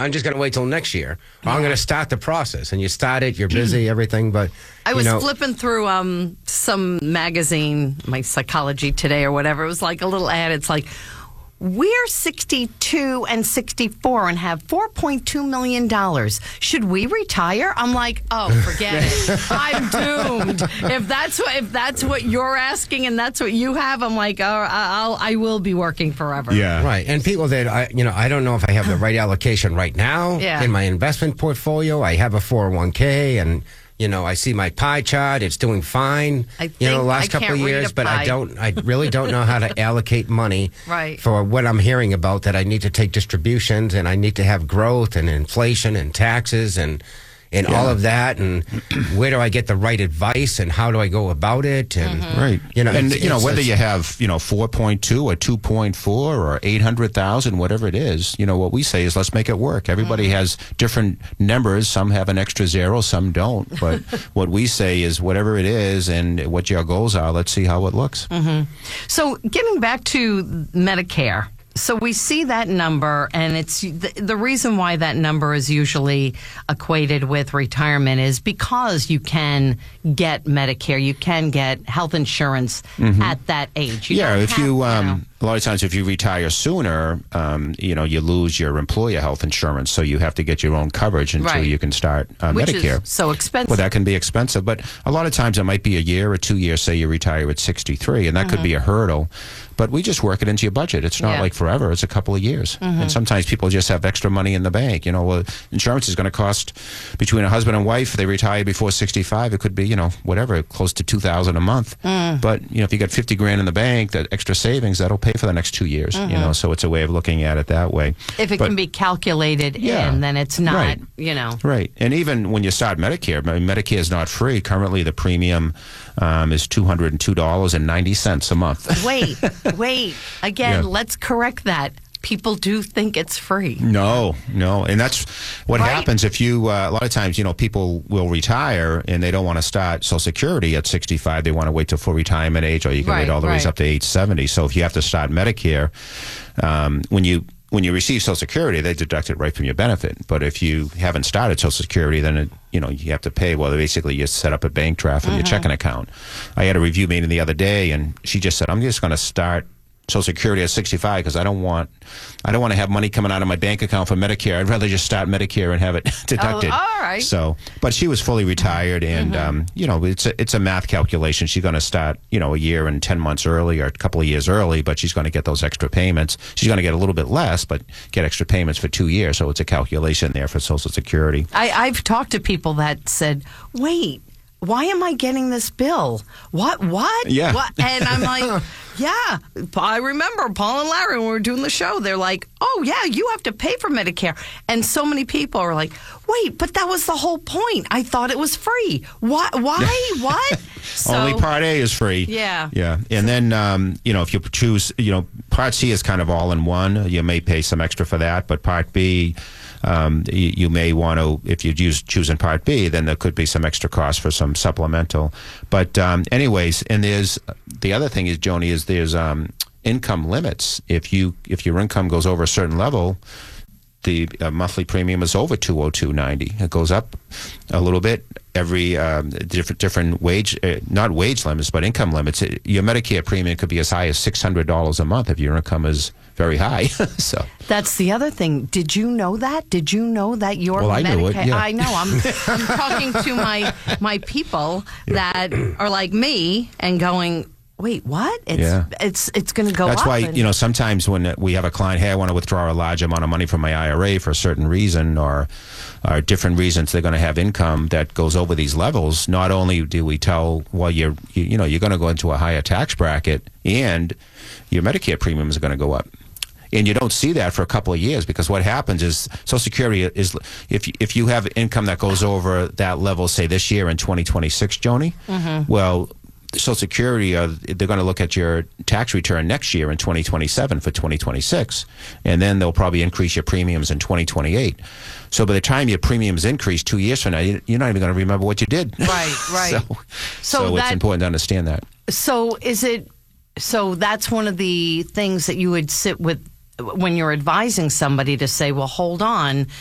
I'm just going to wait till next year. Or I'm going to start the process. And you start it, you're busy, everything, but... I was flipping through some magazine, my Psychology Today or whatever. It was like a little ad. It's like, we're 62 and 64 and have $4.2 million. Should we retire? I'm like, oh, forget it. I'm doomed. If that's what you're asking and that's what you have, I'm like, oh, I will be working forever. Yeah. Right. And people that, I don't know if I have the right allocation right now in my investment portfolio. I have a 401k and... I see my pie chart. It's doing fine. The last couple of years, but I really don't know how to allocate money for what I'm hearing about, that I need to take distributions and I need to have growth and inflation and taxes and all of that, and where do I get the right advice and how do I go about it? And whether you have 4.2 or 2.4 or 800,000, whatever it is, what we say is let's make it work. Everybody has different numbers. Some have an extra zero, some don't. But what we say is whatever it is and what your goals are, let's see how it looks. So getting back to Medicare. So we see that number, and it's the reason why that number is usually equated with retirement is because you can get Medicare, you can get health insurance at that age. A lot of times if you retire sooner, you lose your employer health insurance, so you have to get your own coverage until you can start Medicare. Which is so expensive. Well, that can be expensive, but a lot of times it might be a year or 2 years, say you retire at 63, and that could be a hurdle. But we just work it into your budget. It's not like forever. It's a couple of years. And sometimes people just have extra money in the bank. Insurance is going to cost, between a husband and wife, if they retire before 65, it could be, whatever, close to $2,000 a month. But, if you got 50 grand in the bank, that extra savings, that'll pay for the next 2 years. So it's a way of looking at it that way. If it can be calculated in, then it's not, Right. And even when you start Medicare, Medicare is not free. Currently, the premium is $202.90 a month. Wait. Again, let's correct that. People do think it's free. No. And that's what happens if you, a lot of times, people will retire and they don't want to start Social Security at 65. They want to wait till full retirement age, or you can wait all the way up to age 70. So if you have to start Medicare, when you receive Social Security, they deduct it right from your benefit. But if you haven't started Social Security, then you have to pay. Well, basically, you set up a bank draft from your checking account. I had a review meeting the other day, and she just said, "I'm just going to start Social Security at 65 because I don't want to have money coming out of my bank account for Medicare. I'd rather just start Medicare and have it deducted." Oh, all right. So, but she was fully retired, and it's a math calculation. She's going to start a year and 10 months early or a couple of years early, but she's going to get those extra payments. She's going to get a little bit less, but get extra payments for 2 years. So it's a calculation there for Social Security. I've talked to people that said, "Wait, why am I getting this bill? What? Yeah. What?" And I'm like, yeah, I remember Paul and Larry when we were doing the show. They're like, "Oh, yeah, you have to pay for Medicare." And so many people are like, "Wait, but that was the whole point. I thought it was free. Why? What?" So, only Part A is free. Yeah. Yeah. And then, if you choose, Part C is kind of all in one. You may pay some extra for that, but Part B, you may want to, if you choosing Part B, then there could be some extra cost for some supplemental. But anyways, and there's the other thing is, Joni, is there's income limits. If your income goes over a certain level, the monthly premium is over $202.90. It goes up a little bit every different wage, not wage limits, but income limits. Your Medicare premium could be as high as $600 a month if your income is very high. So that's the other thing. Did you know that? Did you know that your Medicare? I knew it. Yeah. I know. I'm talking to my people that are like me and going, wait, what? It's going to go up. That's why, sometimes when we have a client, hey, I want to withdraw a large amount of money from my IRA for a certain reason or different reasons, they're going to have income that goes over these levels. Not only do we tell, well, you're going to go into a higher tax bracket and your Medicare premiums are going to go up. And you don't see that for a couple of years because what happens is Social Security is, if you have income that goes over that level, say this year in 2026, Joni, well, Social Security, they're going to look at your tax return next year in 2027 for 2026, and then they'll probably increase your premiums in 2028. So by the time your premiums increase 2 years from now, you're not even going to remember what you did. Right. So it's important to understand that. So that's one of the things that you would sit with when you're advising somebody to say, well, hold on,